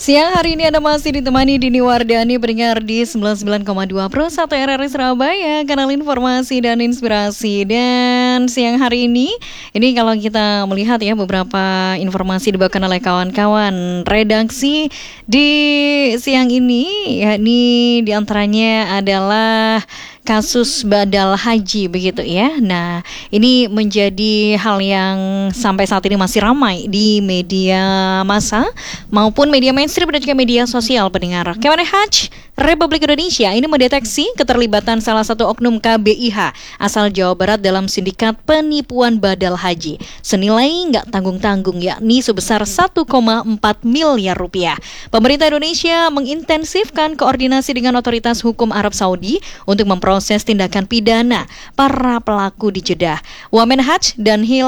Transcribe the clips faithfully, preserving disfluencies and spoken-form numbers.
Siang hari ini Anda masih ditemani Dini Wardani pendengar di sembilan puluh sembilan koma dua Pro satu R R I Surabaya, kanal informasi dan inspirasi. Dan siang hari ini, ini kalau kita melihat ya beberapa informasi dibawakan oleh kawan-kawan redaksi di siang ini, yakni diantaranya adalah kasus badal haji begitu ya. Nah, ini menjadi hal yang sampai saat ini masih ramai di media massa maupun media mainstream dan juga media sosial pendengar. Kemenhaj Republik Indonesia ini mendeteksi keterlibatan salah satu oknum K B I H asal Jawa Barat dalam sindikat penipuan badal haji senilai nggak tanggung-tanggung, yakni sebesar satu koma empat miliar rupiah. Pemerintah Indonesia mengintensifkan koordinasi dengan otoritas hukum Arab Saudi untuk memproses proses tindakan pidana para pelaku di Jeddah. Wamenhaj dan Hil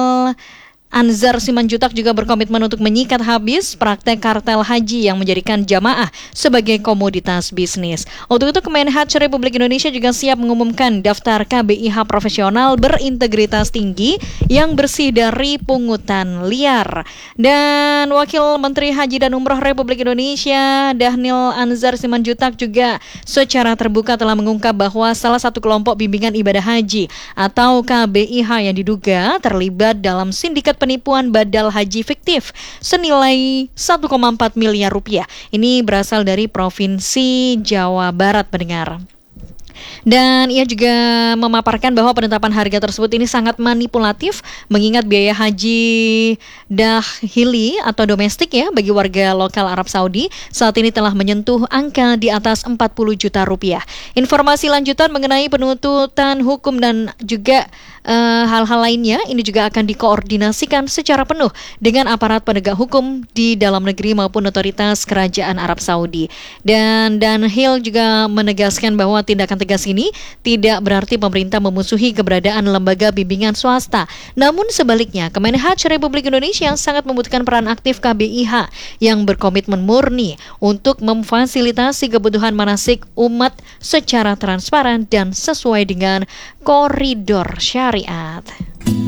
Anzar Simanjutak juga berkomitmen untuk menyikat habis praktek kartel haji yang menjadikan jamaah sebagai komoditas bisnis. Untuk itu Kemenhaj Republik Indonesia juga siap mengumumkan daftar K B I H profesional berintegritas tinggi yang bersih dari pungutan liar. Dan Wakil Menteri Haji dan Umroh Republik Indonesia Dhanil Anzar Simanjutak juga secara terbuka telah mengungkap bahwa salah satu kelompok bimbingan ibadah haji atau K B I H yang diduga terlibat dalam sindikat penipuan badal haji fiktif senilai satu koma empat miliar rupiah. Ini berasal dari Provinsi Jawa Barat pendengar. Dan ia juga memaparkan bahwa penetapan harga tersebut ini sangat manipulatif mengingat biaya haji dahili atau domestik ya bagi warga lokal Arab Saudi saat ini telah menyentuh angka di atas empat puluh juta rupiah. Informasi lanjutan mengenai penuntutan hukum dan juga uh, hal-hal lainnya ini juga akan dikoordinasikan secara penuh dengan aparat penegak hukum di dalam negeri maupun otoritas kerajaan Arab Saudi. Dan Dan Hill juga menegaskan bahwa tindakan tegas ini tidak berarti pemerintah memusuhi keberadaan lembaga bimbingan swasta. Namun sebaliknya, Kemenhaj Republik Indonesia yang sangat membutuhkan peran aktif K B I H yang berkomitmen murni untuk memfasilitasi kebutuhan manasik umat secara transparan dan sesuai dengan koridor syariat.